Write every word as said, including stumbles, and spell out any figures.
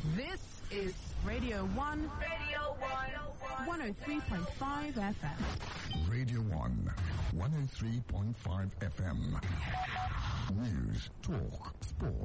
This is Radio one. Radio one. one oh three point five F M. Radio one. one oh three point five F M. News, talk, sport.